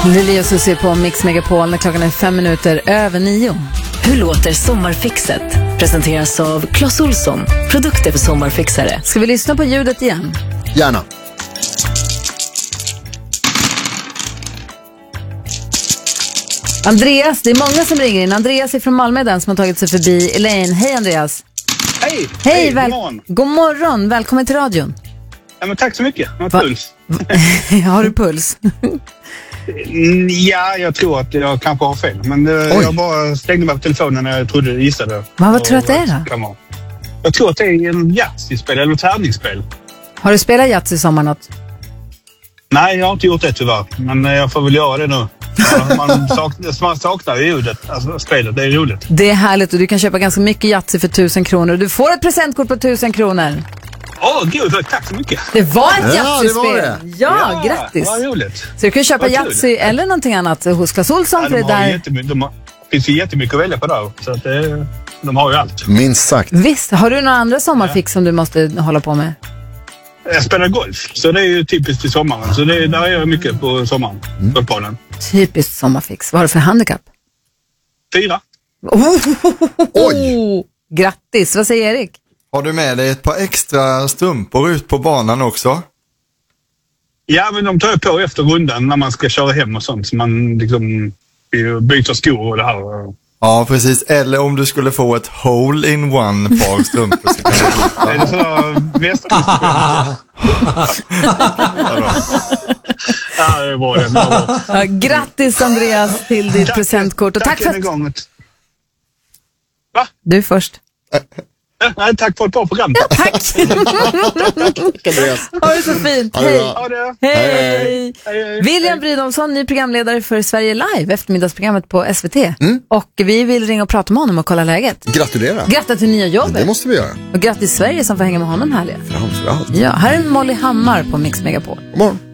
Lili och Susie på Mix Megapol när klockan är 9:05. Hur låter sommarfixet? Presenteras av Clas Ohlson, produkter för sommarfixare. Ska vi lyssna på ljudet igen? Gärna. Andreas, det är många som ringer in. Andreas är från Malmö, den som har tagit sig förbi Elaine. Hej Andreas. Hej. Hej, God morgon. God morgon, välkommen till radion. Ja, men tack så mycket. Jag har puls. Har du puls? Ja, jag tror att jag kanske har fel. Men jag bara stängde mig på telefonen när jag gissade. Vad tror du att det är då? Jag tror att det är en Yatzy-spel eller tärningsspel. Har du spelat Yatzy i sommar något? Nej, jag har inte gjort det tyvärr. Men jag får väl göra det nu. Man saknar ljudet, alltså spelet, det är roligt. Det är härligt och du kan köpa ganska mycket Yatzy för 1000 kronor. Och du får ett presentkort på 1000 kronor. Gud, tack så mycket. Det var ett Yatzy-spel. Ja, grattis. Vad roligt. Så du kan köpa Yatzy eller någonting annat hos Clas Ohlson. Ja, det finns ju jättemycket att välja på där. Så att de har ju allt. Minst sagt. Visst, har du några andra sommarfix som du måste hålla på med? Jag spelar golf, så det är ju typiskt till sommaren. Så där är jag mycket på sommaren. Golfbanan. Typiskt sommarfix. Vad har du för handikapp? 4. Oj! Grattis, vad säger Erik? Har du med dig ett par extra strumpor ut på banan också? Ja, men de tar jag på efter rundan när man ska köra hem och sånt. Så man liksom byter skor och det här. Ja, precis. Eller om du skulle få ett hole-in-one par strumpor. Så kan du... Är det sådana västerkuststrumpor? Ja, det är bra det. Ja, grattis Andreas till ditt presentkort. Och tack för att... Va? Du först. Nej, tack för ett bra program. Ja, tack. Andreas. Ha det så fint. Ha det Hej. bra. Hej. Hej. William Brydomsson, ny programledare för Sverige Live, eftermiddagsprogrammet på SVT. Och vi vill ringa och prata med honom och kolla läget. Gratulerar. Grattis till nya jobbet. Det måste vi göra. Och grattis Sverige som får hänga med honom här. Framförallt. Ja, här är Molly Hammar på Mix Megapol. God morgon.